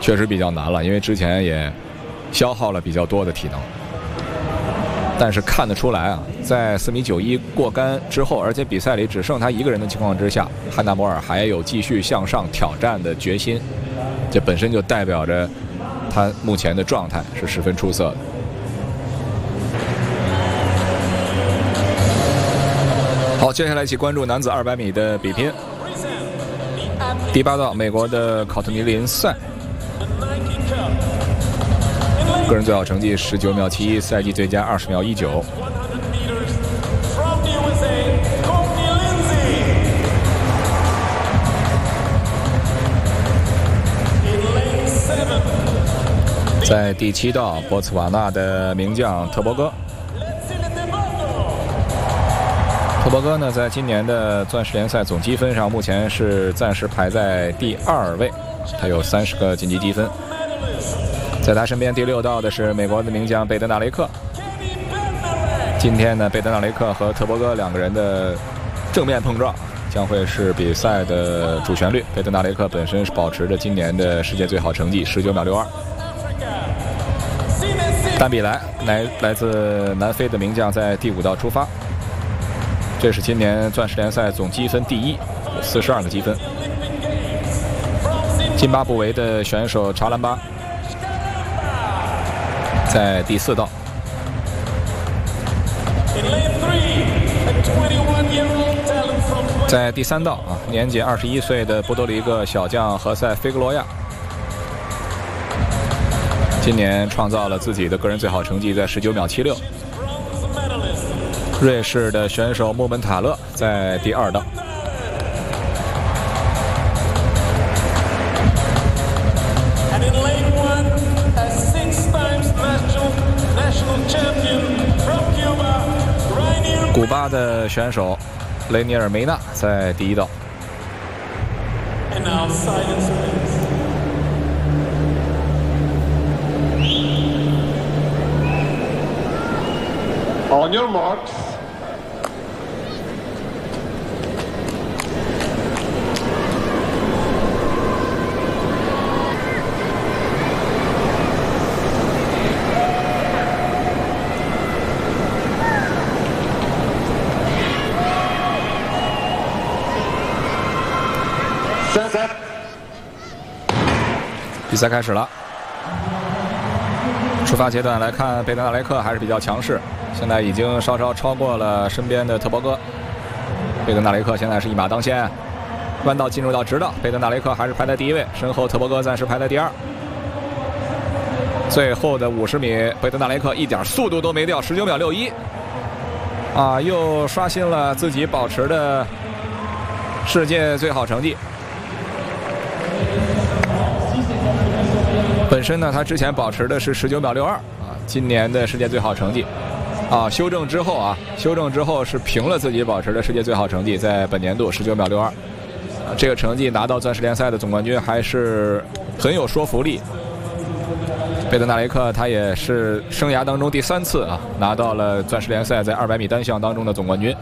确实比较难了，因为之前也消耗了比较多的体能。但是看得出来啊，在4.91米过杆之后，而且比赛里只剩他一个人的情况之下，汉纳摩尔还有继续向上挑战的决心，这本身就代表着他目前的状态是十分出色的。好，接下来一起关注男子200米的比拼。第8道，美国的考特尼林赛，个人最好成绩19秒71，赛季最佳20秒19。在第7道，博茨瓦纳的名将特伯戈。特伯戈呢，在今年的钻石联赛总积分上，目前是暂时排在第2位，他有30个晋级积分。在他身边第6道的是美国的名将贝德纳雷克。今天呢，贝德纳雷克和特伯戈两个人的正面碰撞将会是比赛的主旋律。贝德纳雷克本身是保持着今年的世界最好成绩19秒62。丹比莱来自南非的名将在第5道出发，这是今年钻石联赛总积分第1，有42个积分。津巴布韦的选手查兰巴在第4道。在第3道啊，年仅21岁的波多黎各小将何塞·菲格罗亚，今年创造了自己的个人最好成绩，在19秒76。瑞士的选手穆本塔勒在第2道。古巴的选手雷尼尔梅纳在第1道。 On your marks. Set. 比赛开始了。出发阶段来看，贝德纳雷克还是比较强势，现在已经稍稍超过了身边的特伯戈。贝德纳雷克现在是一马当先，弯道进入到直道，贝德纳雷克还是排在第1位，身后特伯戈暂时排在第2。最后的50米，贝德纳雷克一点速度都没掉，19秒61，啊，又刷新了自己保持的世界最好成绩。本身呢，他之前保持的是19秒62啊，今年的世界最好成绩啊，修正之后是平了自己保持的世界最好成绩，在本年度19秒62，这个成绩拿到钻石联赛的总冠军还是很有说服力。贝德纳雷克他也是生涯当中第3次啊拿到了钻石联赛在200米单项当中的总冠军。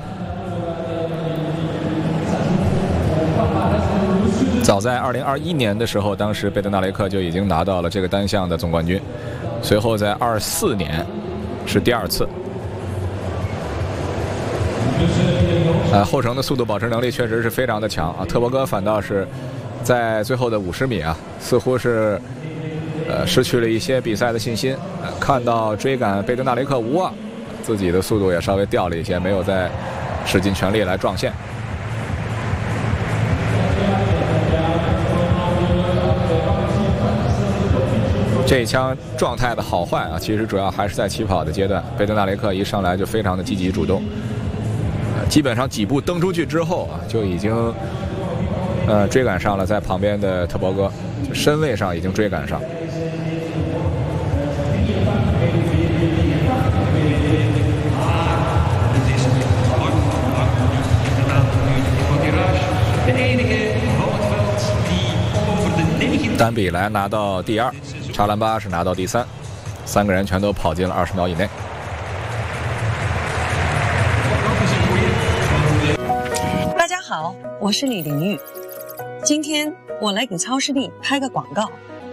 早在2021年的时候，当时贝德纳雷克就已经拿到了这个单项的总冠军，随后在24年是第2次。后程的速度保持能力确实是非常的强啊，特伯戈反倒是在最后的50米啊，似乎是失去了一些比赛的信心，看到追赶贝德纳雷克无望，自己的速度也稍微掉了一些，没有再使尽全力来撞线。这一枪状态的好坏啊，其实主要还是在起跑的阶段。贝德纳雷克一上来就非常的积极主动，基本上几步蹬出去之后啊，就已经追赶上了在旁边的特伯戈，就身位上已经追赶上。丹比莱拿到第2，查兰巴是拿到第3，三个人全都跑进了20秒以内。 大家好，我是李玲玉，今天我来给超视力拍个广告。